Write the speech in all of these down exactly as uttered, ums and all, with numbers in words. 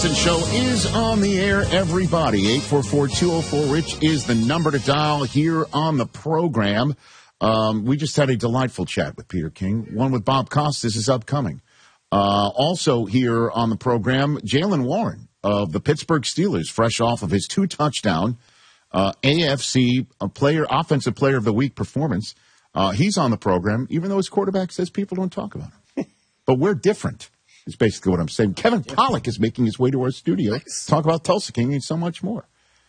Show is on the air, everybody. eight four four, two oh four, RICH is the number to dial here on the program. Um, we just had a delightful chat with Peter King. One with Bob Costas is upcoming. Uh, also here on the program, Jaylen Warren of the Pittsburgh Steelers, fresh off of his two-touchdown uh, A F C uh, player, Offensive Player of the Week performance. Uh, he's on the program, even though his quarterback says people don't talk about him. But we're different. Is basically what I'm saying. Kevin Pollak is making his way to our studio nice. to talk about Tulsa King and so much more.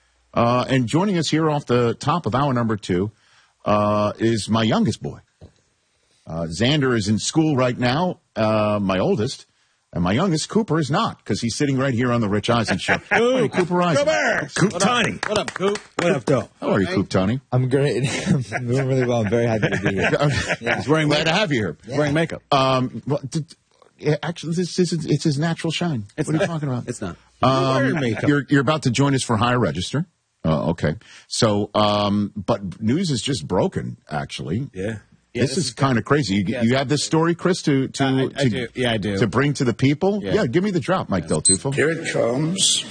Uh, and joining us here off the top of hour number two uh, is my youngest boy. Uh, Xander is in school right now, uh, my oldest. And my youngest, Cooper, is not, because he's sitting right here on the Rich Eisen Show. Hey, Cooper Eisen. Coop Tony. What up, Coop? What up, Doe? How are you, Coop Tony? I'm great. I'm doing really well. I'm very happy to be here. Yeah. He's wearing Glad to have you here. Yeah. Wearing makeup. Um, well, did, Yeah, actually, this, this is, it's his natural shine. It's what not. are you talking about? It's not. Um, you're, you're about to join us for Higher Register. Uh, okay. So, um, but news is just broken, actually. Yeah. Yeah, this, this is, is kind of crazy. You, yeah. you have this story, Chris, to to, uh, I, I to do. Yeah, I do. to bring to the people. Yeah, yeah give me the drop, Mike Del Tufo. Here it comes.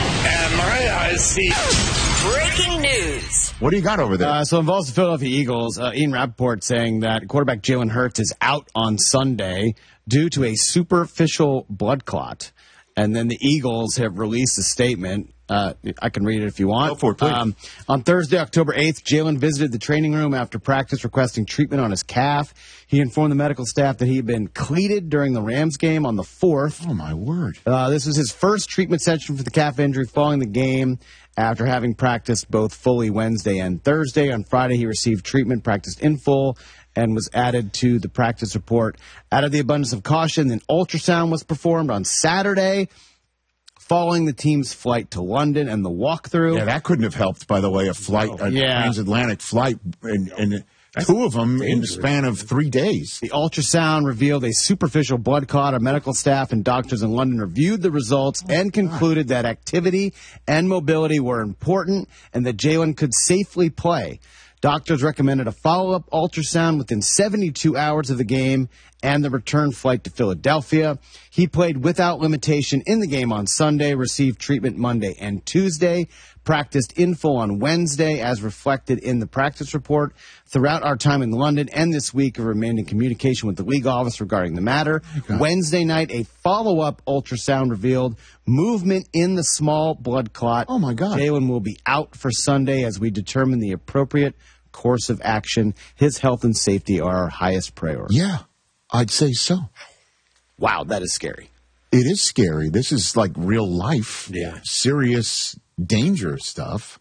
And my eyes see. Breaking news. What do you got over there? Uh, so involves the Philadelphia Eagles. Uh, Ian Rappaport saying that quarterback Jalen Hurts is out on Sunday due to a superficial blood clot. And then the Eagles have released a statement. Uh, I can read it if you want. Go for it, please. Um, on Thursday, October eighth, Jalen visited the training room after practice requesting treatment on his calf. He informed the medical staff that he had been cleated during the Rams game on the fourth. Oh, my word. Uh, this was his first treatment session for the calf injury following the game after having practiced both fully Wednesday and Thursday. On Friday, he received treatment, practiced in full, and was added to the practice report. Out of the abundance of caution, an ultrasound was performed on Saturday following the team's flight to London and the walkthrough. Yeah, that couldn't have helped, by the way, a flight, a yeah. transatlantic flight, and, and two of them in the span of three days. The ultrasound revealed a superficial blood clot. Our medical staff and doctors in London reviewed the results oh, and concluded God. that activity and mobility were important and that Jalen could safely play. Doctors recommended a follow-up ultrasound within seventy-two hours of the game and the return flight to Philadelphia. He played without limitation in the game on Sunday, received treatment Monday and Tuesday, practiced in full on Wednesday as reflected in the practice report. Throughout our time in London and this week, we remained in communication with the league office regarding the matter. Okay. Wednesday night, a follow-up ultrasound revealed movement in the small blood clot. Oh, my God. Jalen will be out for Sunday as we determine the appropriate course of action. His health and safety are our highest priority. Yeah, I'd say so. Wow, that is scary. It is scary. This is like real life, yeah. serious danger stuff.